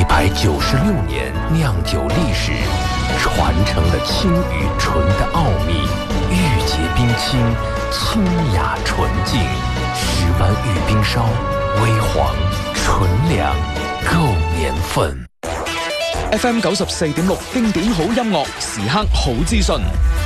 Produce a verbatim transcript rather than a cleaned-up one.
百九十六年酿酒历史，传承了青与醇的奥秘。御洁冰清，清雅纯净，石湾玉冰烧，微黄纯良，够年份。 F M 九十四點六經典好音樂，時刻好資訊。